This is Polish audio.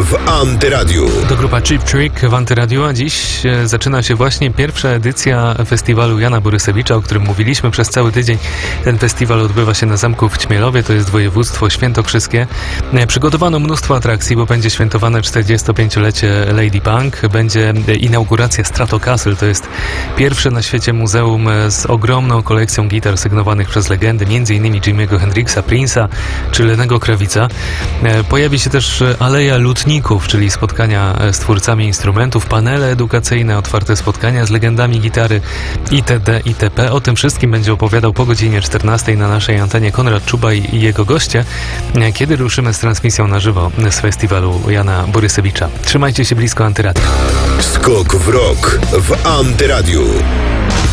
w Antyradiu. To grupa Cheap Trick w Antyradiu, a dziś zaczyna się właśnie pierwsza edycja festiwalu Jana Borysewicza, o którym mówiliśmy przez cały tydzień. Ten festiwal odbywa się na zamku w Ćmielowie, to jest województwo świętokrzyskie. Przygotowano mnóstwo atrakcji, bo będzie świętowane 45-lecie Lady Punk, będzie inauguracja Stratocaster, to jest pierwsze na świecie muzeum z ogromną kolekcją gitar sygnowanych przez legendy, m.in. Jimiego Hendrixa, Prince'a czy Lennego Krawica. Pojawi się też Aleja Lutników, czyli spotkania z twórcami instrumentów, panele edukacyjne, otwarte spotkania z legendami gitary itd. itp. O tym wszystkim będzie opowiadał po godzinie 14 na naszej antenie Konrad Czubaj i jego goście, kiedy ruszymy z transmisją na żywo z festiwalu Jana Borysewicza. Trzymajcie się blisko Antyradia. Skok w rok w Antyradiu.